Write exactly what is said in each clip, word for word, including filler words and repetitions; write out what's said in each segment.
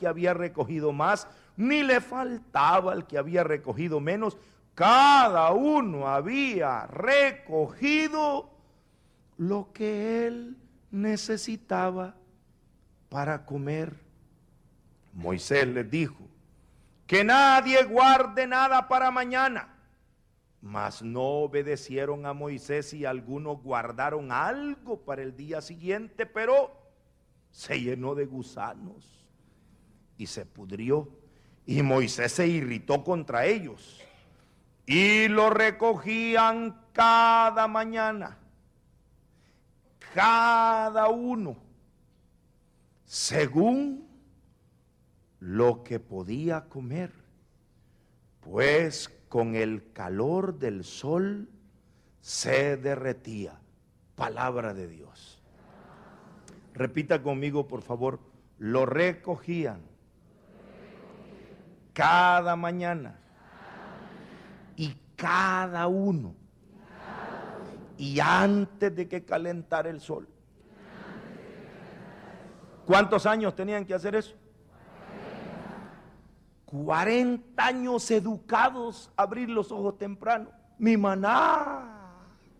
que había recogido más, ni le faltaba al que había recogido menos. Cada uno había recogido lo que él necesitaba para comer. Moisés les dijo: que nadie guarde nada para mañana. Mas no obedecieron a Moisés, y algunos guardaron algo para el día siguiente, pero se llenó de gusanos y se pudrió. Y Moisés se irritó contra ellos, y lo recogían cada mañana, cada uno, según lo que podía comer, pues con el calor del sol se derretía. Palabra de Dios. Repita conmigo, por favor. Lo recogían cada mañana, y cada uno, y antes de que calentara el sol. ¿Cuántos años tenían que hacer eso? cuarenta años educados a abrir los ojos temprano. Mi maná.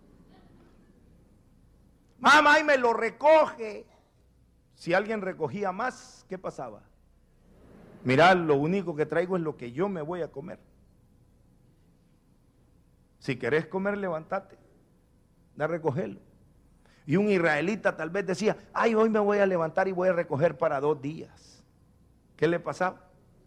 Mamá, y me lo recoge. Si alguien recogía más, ¿qué pasaba? Mirá, lo único que traigo es lo que yo me voy a comer. Si querés comer, levántate, da a recogerlo. Y un israelita tal vez decía: ay, hoy me voy a levantar y voy a recoger para dos días. ¿Qué le pasaba?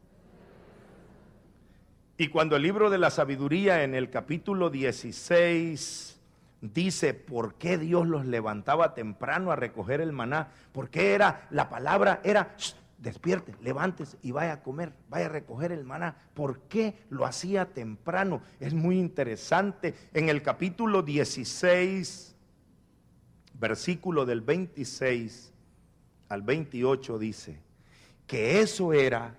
Y cuando el libro de la sabiduría en el capítulo dieciséis dice por qué Dios los levantaba temprano a recoger el maná, porque era, la palabra era: despierte, levántese y vaya a comer, vaya a recoger el maná. ¿Por qué lo hacía temprano? Es muy interesante. En el capítulo dieciséis, versículo del veintiséis al veintiocho dice que eso era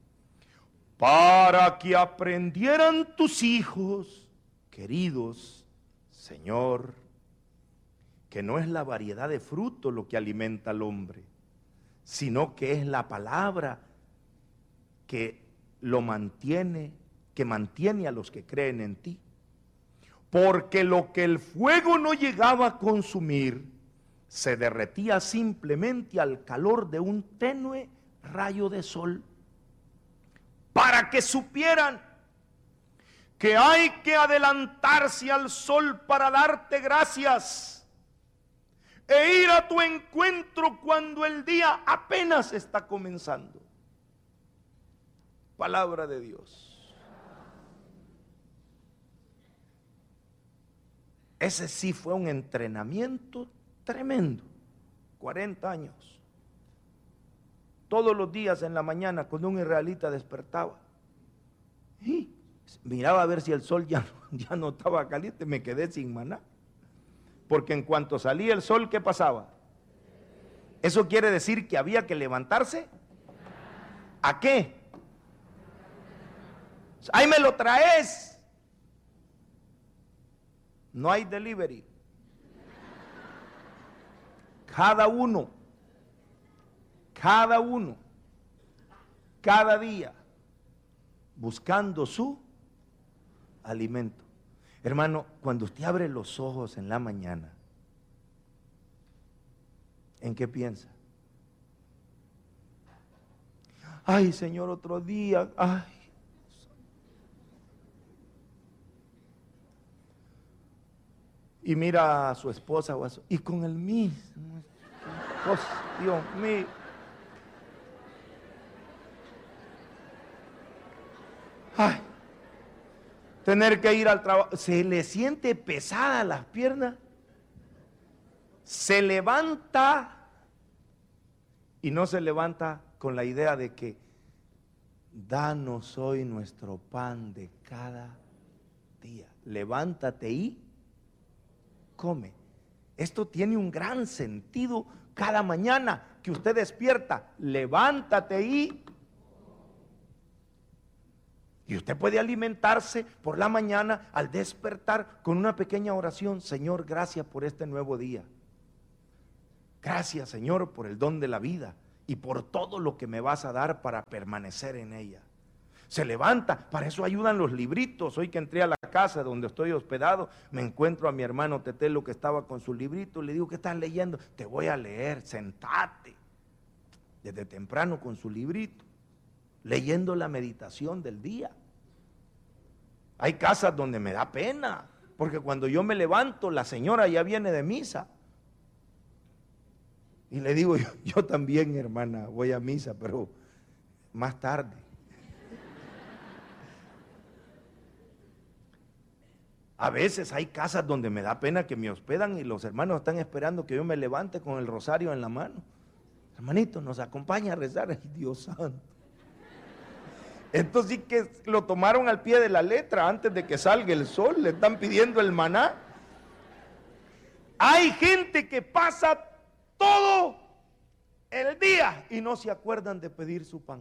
para que aprendieran tus hijos, queridos, Señor, que no es la variedad de fruto lo que alimenta al hombre, sino que es la palabra que lo mantiene, que mantiene a los que creen en ti. Porque lo que el fuego no llegaba a consumir, se derretía simplemente al calor de un tenue rayo de sol. Para que supieran que hay que adelantarse al sol para darte gracias e ir a tu encuentro cuando el día apenas está comenzando. Palabra de Dios. Ese sí fue un entrenamiento tremendo. cuarenta años. Todos los días en la mañana, cuando un israelita despertaba, y miraba a ver si el sol ya, ya no estaba caliente, me quedé sin maná. Porque en cuanto salía el sol, ¿qué pasaba? Eso quiere decir que había que levantarse. ¿A qué? Ahí me lo traes. No hay delivery. Cada uno, cada uno, cada día, buscando su alimento. Hermano, cuando usted abre los ojos en la mañana, ¿en qué piensa? Ay, Señor, otro día. Ay. Y mira a su esposa o a su, y con el mismo. Oh, Dios mío. Ay, tener que ir al trabajo, se le siente pesada las piernas, se levanta y no se levanta con la idea de que danos hoy nuestro pan de cada día. Levántate y come. Esto tiene un gran sentido cada mañana que usted despierta. Levántate y Y usted puede alimentarse por la mañana al despertar con una pequeña oración. Señor, gracias por este nuevo día. Gracias, Señor, por el don de la vida. y por todo lo que me vas a dar para permanecer en ella. Se levanta, para eso ayudan los libritos. Hoy que entré a la casa donde estoy hospedado, me encuentro a mi hermano Tetelo que estaba con su librito. Le digo, ¿qué estás leyendo? Te voy a leer, sentate. Desde temprano con su librito, leyendo la meditación del día. Hay casas donde me da pena, porque cuando yo me levanto, la señora ya viene de misa. Y le digo, yo, yo también, hermana, voy a misa, pero más tarde. A veces hay casas donde me da pena que me hospedan y los hermanos están esperando que yo me levante con el rosario en la mano. Hermanito, nos acompaña a rezar. Ay, Dios santo. Entonces sí que lo tomaron al pie de la letra antes de que salga el sol. Le están pidiendo el maná. Hay gente que pasa todo el día y no se acuerdan de pedir su pan.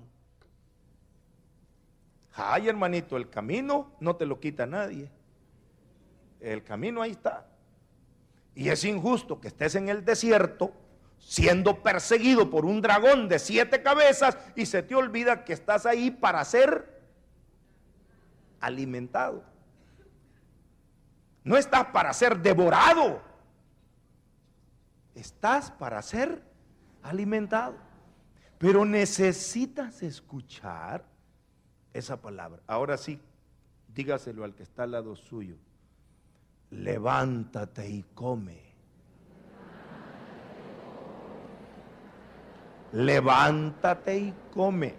Ay, hermanito, el camino no te lo quita nadie. El camino ahí está. Y es injusto que estés en el desierto siendo perseguido por un dragón de siete cabezas y se te olvida que estás ahí para ser alimentado. No estás para ser devorado. Estás para ser alimentado. Pero necesitas escuchar esa palabra. Ahora sí, dígaselo al que está al lado suyo. Levántate y come. Levántate y come.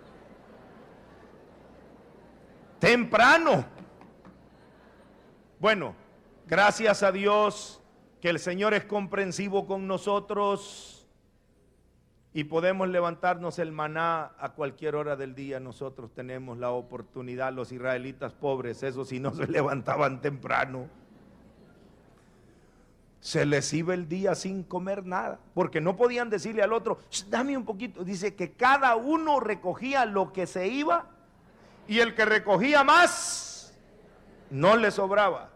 Temprano. Bueno, gracias a Dios que el Señor es comprensivo con nosotros y podemos levantarnos el maná a cualquier hora del día. Nosotros tenemos la oportunidad. Los israelitas pobres, esos sí no se levantaban temprano. Se les iba el día sin comer nada, porque no podían decirle al otro, dame un poquito. Dice que cada uno recogía lo que se iba y el que recogía más no le sobraba.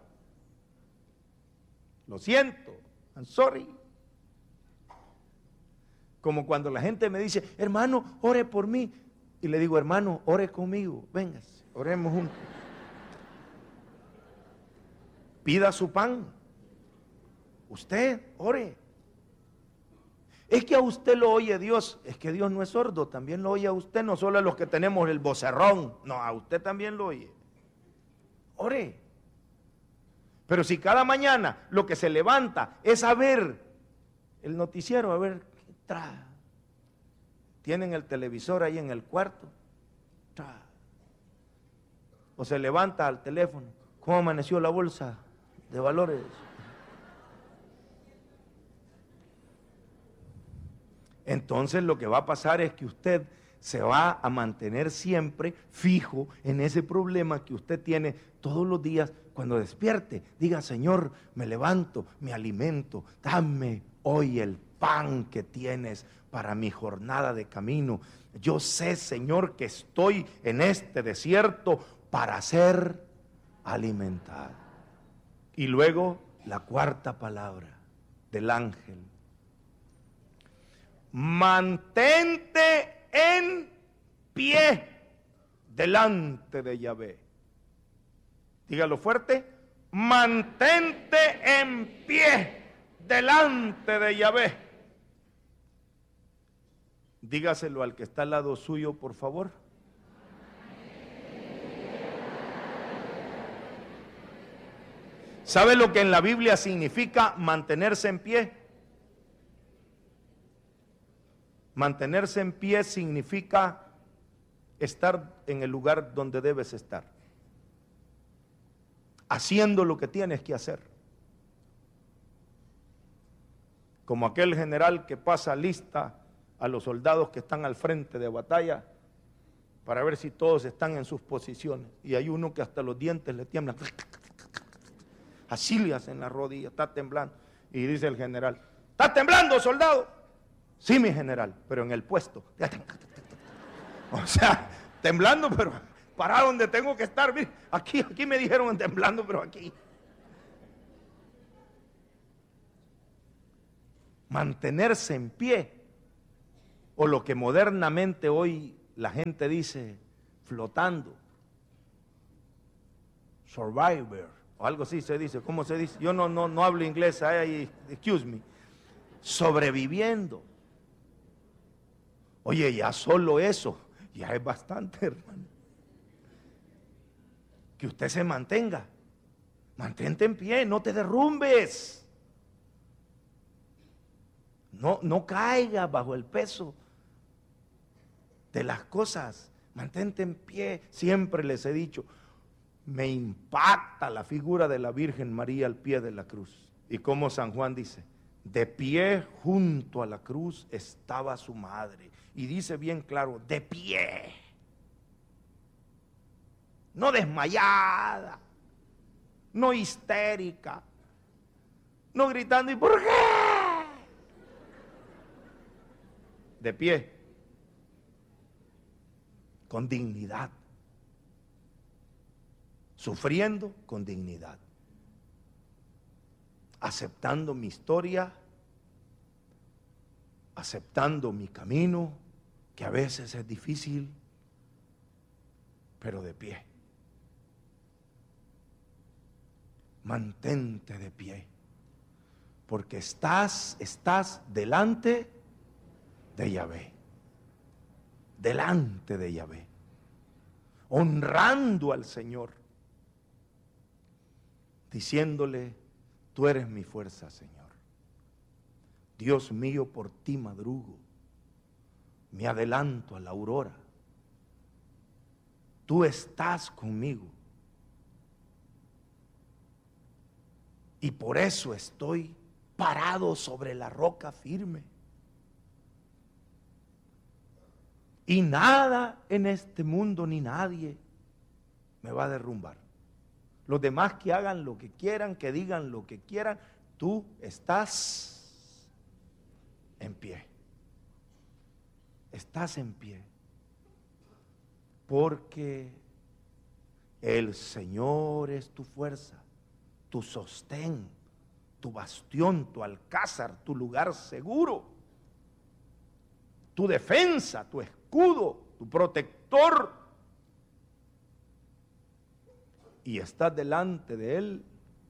Lo siento, I'm sorry. Como cuando la gente me dice, hermano, ore por mí. Y le digo, hermano, ore conmigo, véngase, oremos juntos. Pida su pan. Usted, ore. Es que a usted lo oye Dios. Es que Dios no es sordo, también lo oye a usted, no solo a los que tenemos el vocerrón. No, a usted también lo oye. Ore. Pero si cada mañana lo que se levanta es a ver el noticiero, a ver qué trae. Tienen el televisor ahí en el cuarto. Tra. O se levanta al teléfono. ¿Cómo amaneció la bolsa de valores? Entonces lo que va a pasar es que usted se va a mantener siempre fijo en ese problema que usted tiene todos los días. Cuando despierte, diga, Señor, me levanto, me alimento, dame hoy el pan que tienes para mi jornada de camino. Yo sé, Señor, que estoy en este desierto para ser alimentado. Y luego la cuarta palabra del ángel. Mantente en pie delante de Yahvé. Dígalo fuerte. Mantente en pie delante de Yahvé. Dígaselo al que está al lado suyo, por favor. ¿Sabe lo que en la Biblia significa mantenerse en pie? Mantenerse en pie significa estar en el lugar donde debes estar, haciendo lo que tienes que hacer. Como aquel general que pasa lista a los soldados que están al frente de batalla para ver si todos están en sus posiciones. Y hay uno que hasta los dientes le tiemblan. Así le hacen la rodilla, está temblando. Y dice el general, ¿está temblando, soldado? Sí, mi general, pero en el puesto. O sea, temblando, pero para donde tengo que estar. Mire, aquí, aquí me dijeron temblando, pero aquí. Mantenerse en pie o lo que modernamente hoy la gente dice flotando, survivor, o algo así se dice. ¿Cómo se dice? Yo no, no, no hablo inglés, ay, excuse me. Sobreviviendo. Oye, ya solo eso, ya es bastante, hermano. Que usted se mantenga, mantente en pie, no te derrumbes. No, no caiga bajo el peso de las cosas, mantente en pie. Siempre les he dicho, me impacta la figura de la Virgen María al pie de la cruz. Y como San Juan dice, de pie junto a la cruz estaba su madre. Y dice bien claro, de pie. No desmayada, no histérica, no gritando, ¿y por qué? De pie, con dignidad, sufriendo con dignidad, aceptando mi historia, aceptando mi camino, que a veces es difícil, pero de pie. Mantente de pie, porque estás, estás delante de Yahvé, delante de Yahvé, honrando al Señor, diciéndole, tú eres mi fuerza, Señor. Dios mío, por ti madrugo, me adelanto a la aurora. Tú estás conmigo. Y por eso estoy parado sobre la roca firme. Y nada en este mundo ni nadie me va a derrumbar. Los demás que hagan lo que quieran, que digan lo que quieran, tú estás en pie. Estás en pie. Porque el Señor es tu fuerza, tu sostén, tu bastión, tu alcázar, tu lugar seguro, tu defensa, tu escudo, tu protector. Y estás delante de Él,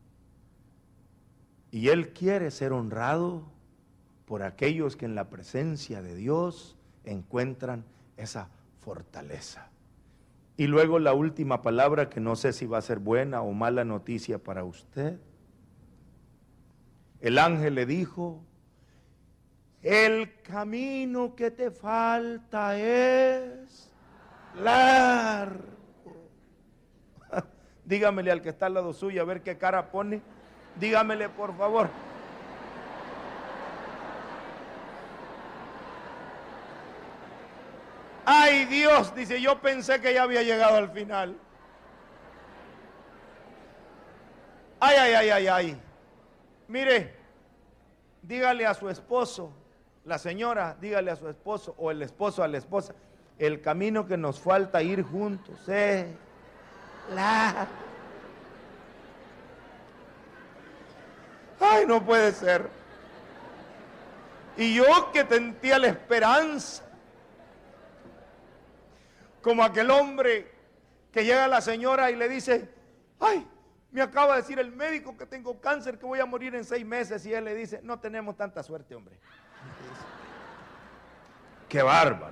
y Él quiere ser honrado por aquellos que en la presencia de Dios encuentran esa fortaleza. Y luego la última palabra, que no sé si va a ser buena o mala noticia para usted. El ángel le dijo, el camino que te falta es largo. Dígamele al que está al lado suyo, a ver qué cara pone. Dígamele, por favor. Ay, Dios, dice, yo pensé que ya había llegado al final. Ay, ay, ay, ay, ay. Mire, dígale a su esposo, la señora, dígale a su esposo, o el esposo a la esposa, el camino que nos falta ir juntos, eh. La... Ay, no puede ser. Y yo que sentía la esperanza, como aquel hombre que llega a la señora y le dice, ay, me acaba de decir el médico que tengo cáncer, que voy a morir en seis meses, y él le dice, no tenemos tanta suerte, hombre. Qué bárbaro.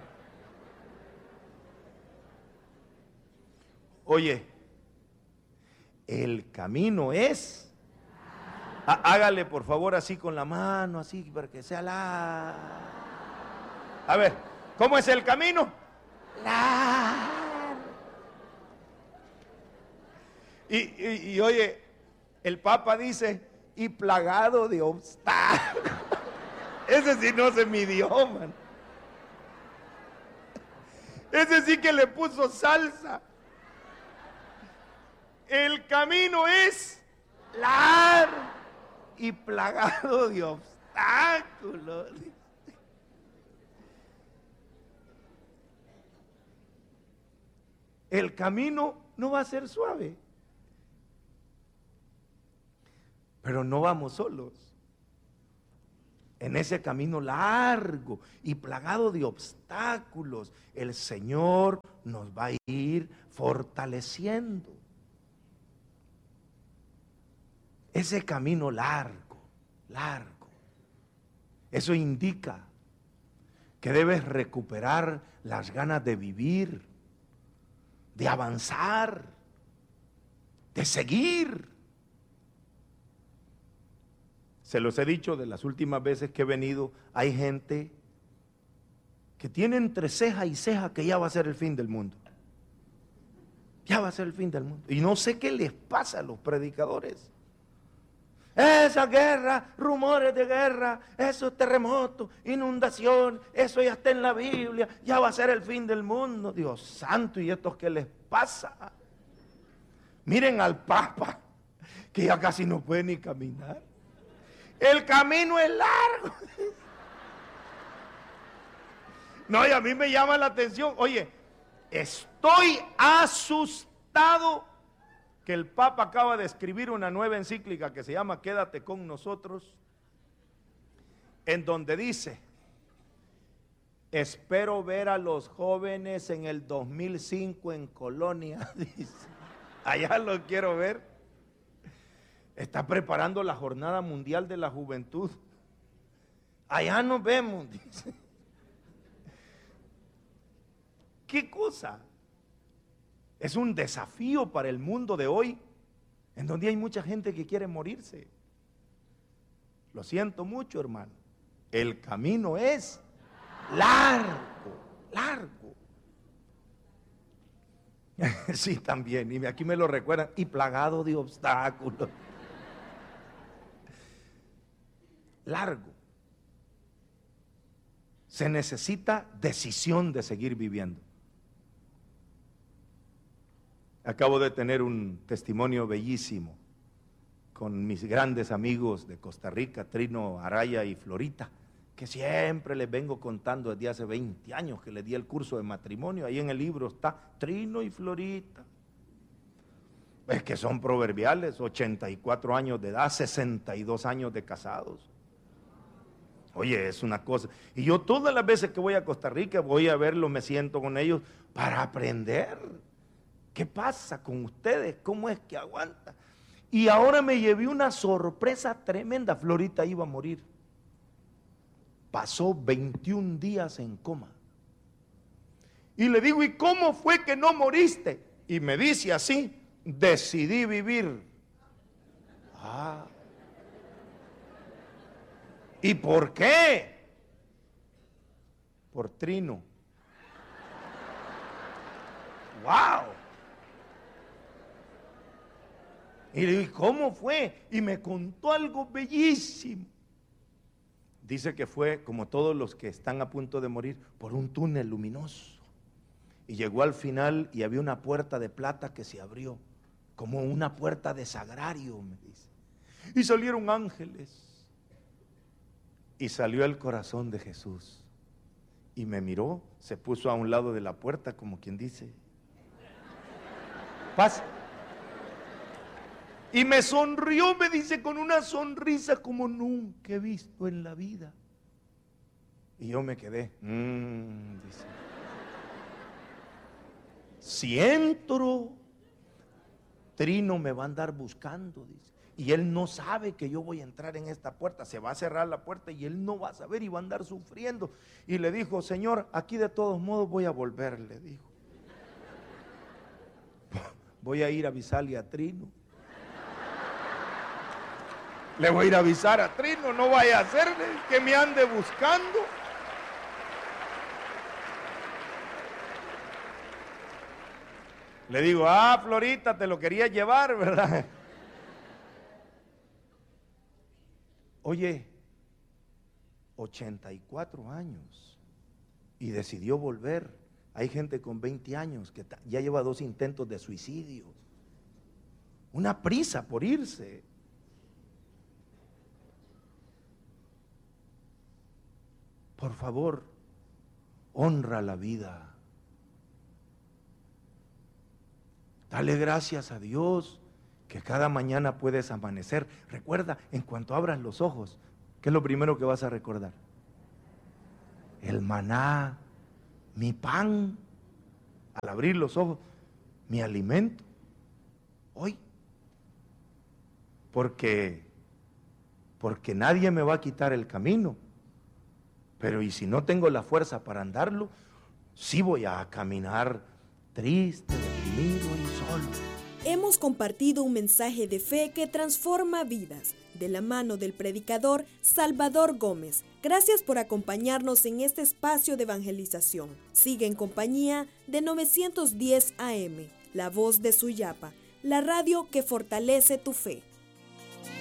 Oye, el camino es, hágale por favor así con la mano, así para que sea la... A ver, ¿cómo es el camino? La... Y, y, y oye, el Papa dice, y plagado de obstáculos. Ese sí no se midió, man. Ese sí que le puso salsa. El camino es largo y plagado de obstáculos. El camino no va a ser suave, pero no vamos solos. en ese camino largo y plagado de obstáculos, el Señor nos va a ir fortaleciendo. Ese camino largo, largo, eso indica que debes recuperar las ganas de vivir, de avanzar, de seguir. Se los he dicho de las últimas veces que he venido, hay gente que tiene entre ceja y ceja que ya va a ser el fin del mundo. Ya va a ser el fin del mundo. Y no sé qué les pasa a los predicadores. Esa guerra, rumores de guerra, esos terremotos, inundación, eso ya está en la Biblia, ya va a ser el fin del mundo. Dios santo, ¿y esto qué les pasa? Miren al Papa, que ya casi no puede ni caminar. El camino es largo. No, y a mí me llama la atención. Oye, estoy asustado que el Papa acaba de escribir una nueva encíclica que se llama Quédate con nosotros, en donde dice: espero ver a los jóvenes en el dos mil cinco en Colonia, dice. Allá los quiero ver. Está preparando la Jornada Mundial de la Juventud. Allá nos vemos, dice. ¿Qué cosa? Es un desafío para el mundo de hoy, en donde hay mucha gente que quiere morirse. Lo siento mucho, hermano. El camino es largo, largo. Sí, también, y aquí me lo recuerdan, y plagado de obstáculos. Largo. Se necesita decisión de seguir viviendo. Acabo de tener un testimonio bellísimo con mis grandes amigos de Costa Rica, Trino Araya y Florita, que siempre les vengo contando desde hace veinte años que les di el curso de matrimonio. Ahí en el libro está Trino y Florita. Es que son proverbiales, ochenta y cuatro años de edad, sesenta y dos años de casados. Oye, es una cosa. Y yo todas las veces que voy a Costa Rica, voy a verlos, me siento con ellos para aprender. ¿Qué pasa con ustedes? ¿Cómo es que aguanta? Y ahora me llevé una sorpresa tremenda. Florita iba a morir. Pasó veintiún días en coma. Y le digo, ¿y cómo fue que no moriste? Y me dice así: decidí vivir. Ah. ¿Y por qué? Por Trino. ¡Wow! Y le digo, ¿cómo fue? Y me contó algo bellísimo. Dice que fue, como todos los que están a punto de morir, por un túnel luminoso. Y llegó al final y había una puerta de plata que se abrió, como una puerta de sagrario, me dice. Y salieron ángeles. Y salió el corazón de Jesús. Y me miró, se puso a un lado de la puerta, como quien dice: pasa. Y me sonrió, me dice, con una sonrisa como nunca he visto en la vida. Y yo me quedé, mmm, dice, si entro, Trino me va a andar buscando, dice. Y él no sabe que yo voy a entrar en esta puerta, se va a cerrar la puerta y él no va a saber y va a andar sufriendo. Y le dijo, Señor, aquí de todos modos voy a volver, le dijo. Voy a ir a avisarle a Trino. Le voy a ir a avisar a Trino, no vaya a hacerle que me ande buscando. Le digo, ah, Florita, te lo quería llevar, ¿verdad? Oye, ochenta y cuatro años y decidió volver. Hay gente con veinte años que ya lleva dos intentos de suicidio. Una prisa por irse. Por favor, honra la vida. Dale gracias a Dios que cada mañana puedes amanecer. Recuerda, en cuanto abras los ojos, ¿qué es lo primero que vas a recordar? El maná, mi pan, al abrir los ojos, mi alimento, hoy. Porque, porque nadie me va a quitar el camino. Pero y si no tengo la fuerza para andarlo, sí voy a caminar triste, deprimido y solo. Hemos compartido un mensaje de fe que transforma vidas, de la mano del predicador Salvador Gómez. Gracias por acompañarnos en este espacio de evangelización. Sigue en compañía de novecientos diez A M, La Voz de Suyapa, la radio que fortalece tu fe.